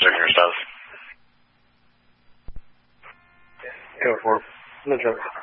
checking your stuff. Go for it. No joke.